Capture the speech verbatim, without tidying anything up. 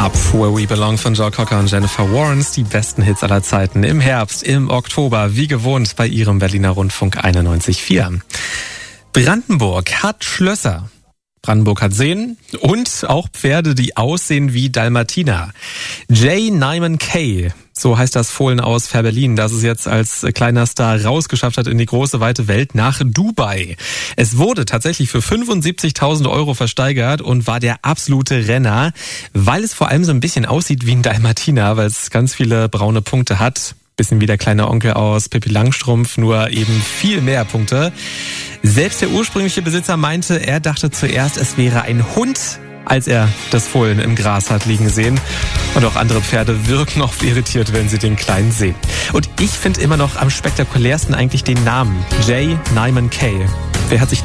Up Where We Belong von Joe Cocker und Jennifer Warnes, die besten Hits aller Zeiten im Herbst, im Oktober, wie gewohnt bei ihrem Berliner Rundfunk einundneunzig Komma vier. Brandenburg hat Schlösser. Brandenburg hat Seen und auch Pferde, die aussehen wie Dalmatiner. Jay Nyman Kay, so heißt das Fohlen aus Fehrbellin, das es jetzt als kleiner Star rausgeschafft hat in die große, weite Welt nach Dubai. Es wurde tatsächlich für fünfundsiebzigtausend Euro versteigert und war der absolute Renner, weil es vor allem so ein bisschen aussieht wie ein Dalmatiner, weil es ganz viele braune Punkte hat. Bisschen wie der kleine Onkel aus Pippi Langstrumpf, nur eben viel mehr Punkte. Selbst der ursprüngliche Besitzer meinte, er dachte zuerst, es wäre ein Hund, als er das Fohlen im Gras hat liegen sehen. Und auch andere Pferde wirken oft irritiert, wenn sie den Kleinen sehen. Und ich finde immer noch am spektakulärsten eigentlich den Namen. Jay Nyman Kay. Wer hat sich